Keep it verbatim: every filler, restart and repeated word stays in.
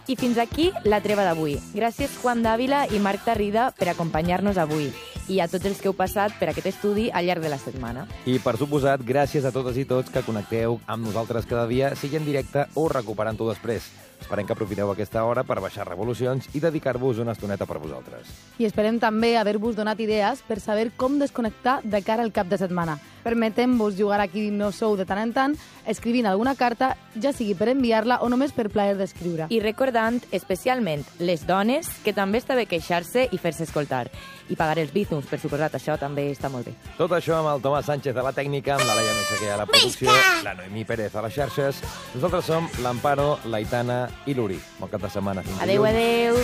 I fins aquí la treva d'avui. Gràcies Juan Dávila i Marc Tarrida per acompanyar-nos avui i a tots els que heu passat per aquest estudi al llarg de la setmana. I, per suposat, gràcies a totes i tots que connecteu amb nosaltres cada dia, sigui en directe o recuperant-ho després. Esperem que aprofiteu aquesta hora per baixar revolucions i dedicar-vos una estoneta per vosaltres. I esperem també haver-vos donat idees per saber com desconnectar de cara al cap de setmana. Permetem-vos jugar aquí no sou de tant en tant, escrivint alguna carta, ja sigui per enviar-la o només per plaer d'escriure. I recordant especialment les dones que també està bé queixar-se i fer-se escoltar. I pagar els bízums, per suposat, això també està molt bé. Tot això amb el Tomàs Sánchez a la tècnica, amb la Laia Meseguer a la producció, la Noemí Pérez a les xarxes. Nosaltres som l'Amparo, l'Aitana i l'Uri. Bon cap de setmana. Fins Adéu, dilluns. adéu.